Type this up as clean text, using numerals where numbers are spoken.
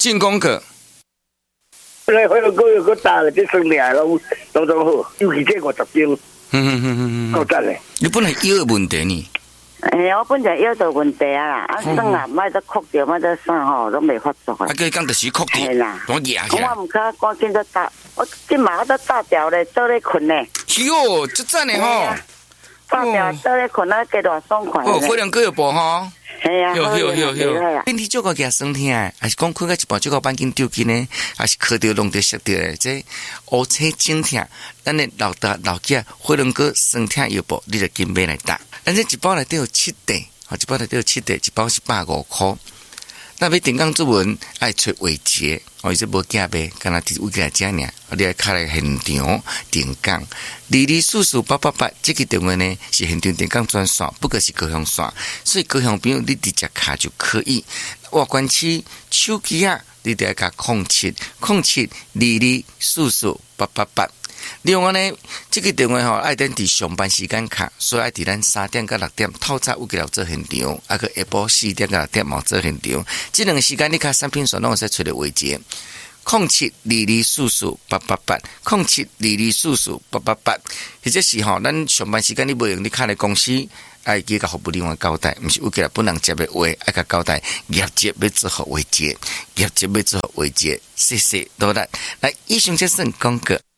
进攻个。 来回来个个打了，这生俩咯，都好，尤其这50斤，够赞嘞。 你本来腰有问题呢？ 我本来腰有问题啊，算啊，莫得哭着，莫得算吼，都未发作啊。 佢讲就是哭掉，我压起来。 我唔可赶紧都打，我今晚都打掉咧，做咧困咧。 哟，这赞的吼！ 打掉做咧困啊，几大爽快。 哦，火龙果有补吼。 系啊， 身体足够夹酸痛诶，还是讲困到一半足够板筋丢筋呢？还是磕到弄到摔到诶？这乌青肿痛，咱的老家火龙果酸痛药补，你就紧买来打。咱这一包内底有7袋，一包内底有7袋，一包是150块。那要定岗作文，爱找伟杰，伊这无假卖，干那伫位来遮尔，你爱卡来现场定岗。224488，这个电话呢是现场定岗专线，不过是高雄线，所以高雄朋友你直接卡就可以。外关区手机啊，你得加0722448888。另外呢，这个电话爱等伫上班时间卡，所以爱伫咱3点到6点透早有给做现场，啊个下晡4点到6点冇做现场。这两个时间你卡产品线拢会使找到位置。0722448888，0722448888，或者是咱上班时间你无用，你卡来公司。爱记甲服务人员交代，毋是有几个本人接的话，爱甲交代业绩要做好为节，业绩要做好为节，谢谢多啦。来，以上这算广告。